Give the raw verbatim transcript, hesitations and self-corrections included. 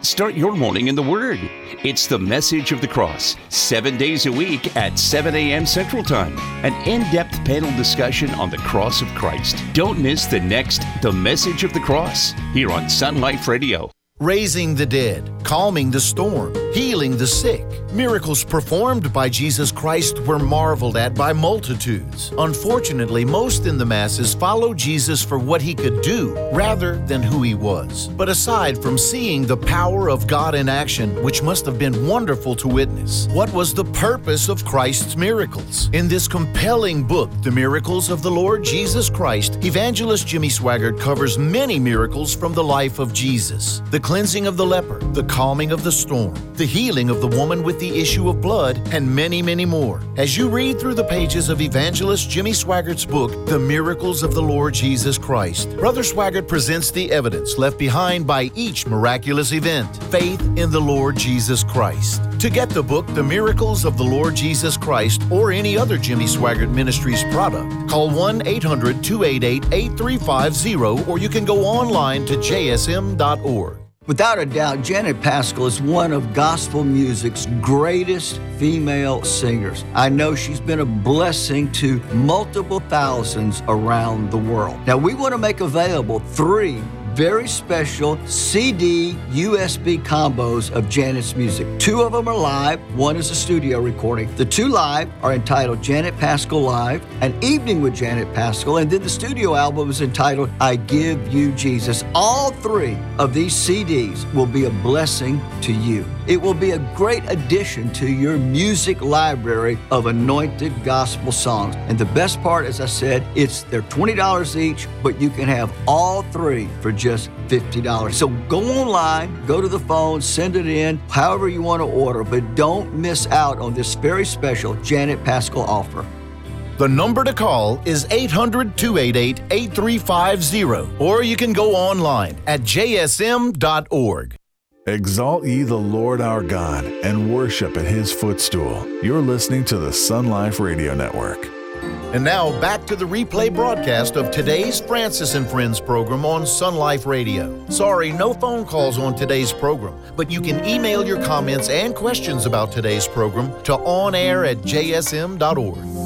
Start your morning in the Word. It's the Message of the Cross, seven days a week at seven a.m. Central Time. An in-depth panel discussion on the cross of Christ. Don't miss the next The Message of the Cross here on Sun Life Radio. Raising the dead, calming the storm, healing the sick. Miracles performed by Jesus Christ were marveled at by multitudes. Unfortunately, most in the masses follow Jesus for what he could do rather than who he was. But aside from seeing the power of God in action, which must have been wonderful to witness, what was the purpose of Christ's miracles? In this compelling book, The Miracles of the Lord Jesus Christ, evangelist Jimmy Swaggart covers many miracles from the life of Jesus. The cleansing of the leper, the calming of the storm, the healing of the woman with the issue of blood, and many, many more. As you read through the pages of evangelist Jimmy Swaggart's book, The Miracles of the Lord Jesus Christ, Brother Swaggart presents the evidence left behind by each miraculous event, faith in the Lord Jesus Christ. To get the book, The Miracles of the Lord Jesus Christ, or any other Jimmy Swaggart Ministries product, call one eight hundred two eight eight eight three five zero, or you can go online to j s m dot org. Without a doubt, Janet Paschal is one of gospel music's greatest female singers. I know she's been a blessing to multiple thousands around the world. Now, we want to make available three very special C D U S B combos of Janet's music. Two of them are live, one is a studio recording. The two live are entitled Janet Paschal Live, An Evening with Janet Paschal, and then the studio album is entitled I Give You Jesus. All three of these C Ds will be a blessing to you. It will be a great addition to your music library of anointed gospel songs. And the best part, as I said, it's they're twenty dollars each, but you can have all three for just fifty dollars. So go online, go to the phone, send it in, however you want to order, but don't miss out on this very special Janet Paschal offer. The number to call is eight hundred two eight eight eight three five zero, or you can go online at j s m dot org. Exalt ye the Lord our God and worship at his footstool. You're listening to the Sun Life Radio Network. And now back to the replay broadcast of today's Francis and Friends program on Sun Life Radio. Sorry, no phone calls on today's program, but you can email your comments and questions about today's program to onair at j s m dot org.